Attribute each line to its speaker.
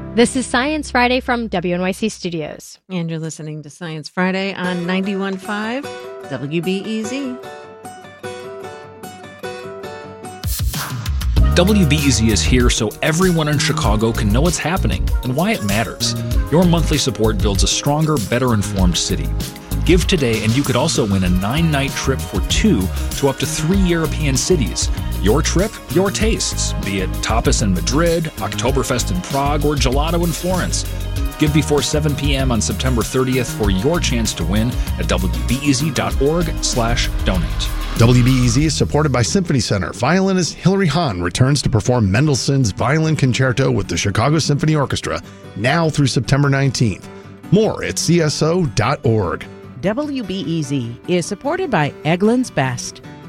Speaker 1: This is Science Friday from WNYC Studios.
Speaker 2: And you're listening to Science Friday on 91.5 WBEZ.
Speaker 3: WBEZ is here so everyone in Chicago can know what's happening and why it matters. Your monthly support builds a stronger, better-informed city. Give today and you could also win a 9-night trip for 2 to up to 3 European cities. Your trip, your tastes, be it tapas in Madrid, Oktoberfest in Prague, or gelato in Florence. Give before 7 p.m. on September 30th for your chance to win at wbez.org/donate.
Speaker 4: WBEZ is supported by Symphony Center. Violinist Hilary Hahn returns to perform Mendelssohn's Violin Concerto with the Chicago Symphony Orchestra now through September 19th. More at cso.org.
Speaker 5: WBEZ is supported by Eggland's Best.